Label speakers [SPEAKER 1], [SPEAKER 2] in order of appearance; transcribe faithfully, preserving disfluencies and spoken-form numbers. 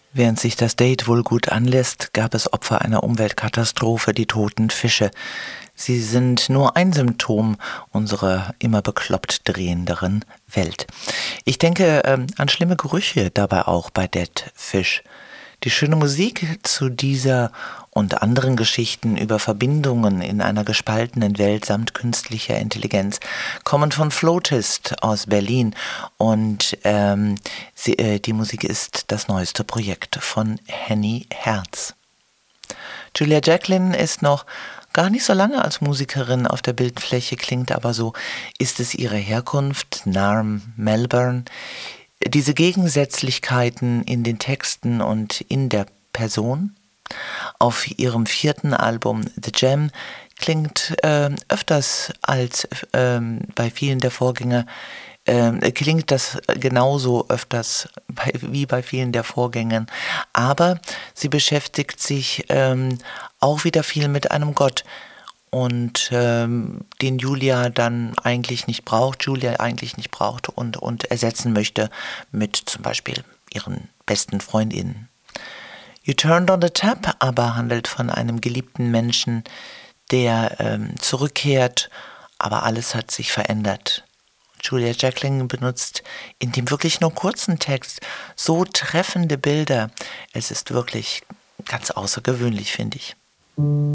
[SPEAKER 1] Während sich das Date wohl gut anlässt, gab es Opfer einer Umweltkatastrophe, die toten Fische. Sie sind nur ein Symptom unserer immer bekloppt drehenderen Welt. Ich denke ähm, an schlimme Gerüche dabei auch bei Dead Fish. Die schöne Musik zu dieser und anderen Geschichten über Verbindungen in einer gespaltenen Welt samt künstlicher Intelligenz kommen von Floatist aus Berlin und ähm, sie, äh, die Musik ist das neueste Projekt von Henny Herz. Julia Jacklin ist noch gar nicht so lange als Musikerin auf der Bildfläche, klingt aber so. Ist es ihre Herkunft, Narm, Melbourne? Diese Gegensätzlichkeiten in den Texten und in der Person? Auf ihrem vierten Album The Gem klingt äh, öfters als äh, bei vielen der Vorgänger, äh, klingt das genauso öfters bei, wie bei vielen der Vorgängern, aber sie beschäftigt sich ähm, auch wieder viel mit einem Gott, und ähm, den Julia dann eigentlich nicht braucht, Julia eigentlich nicht braucht und, und ersetzen möchte mit zum Beispiel ihren besten Freundinnen. You Turned on the Tap aber handelt von einem geliebten Menschen, der ähm, zurückkehrt, aber alles hat sich verändert. Julia Jacklin benutzt in dem wirklich nur kurzen Text so treffende Bilder. Es ist wirklich ganz außergewöhnlich, finde ich.